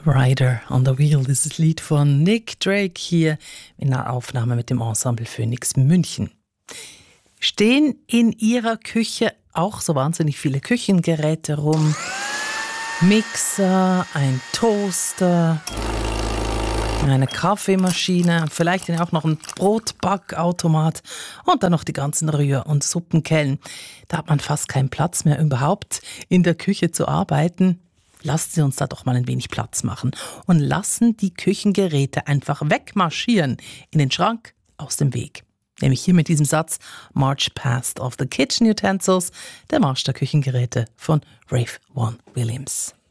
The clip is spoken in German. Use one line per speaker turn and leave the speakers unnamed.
Rider on the Wheel, dieses Lied von Nick Drake hier in einer Aufnahme mit dem Ensemble Phoenix München. Stehen in Ihrer Küche auch so wahnsinnig viele Küchengeräte rum? Mixer, ein Toaster, eine Kaffeemaschine, vielleicht auch noch ein Brotbackautomat und dann noch die ganzen Rühr- und Suppenkellen. Da hat man fast keinen Platz mehr überhaupt in der Küche zu arbeiten. Lassen Sie uns da doch mal ein wenig Platz machen und lassen die Küchengeräte einfach wegmarschieren in den Schrank aus dem Weg. Nämlich hier mit diesem Satz March past of the kitchen utensils, der Marsch der Küchengeräte von Ralph Vaughan Williams.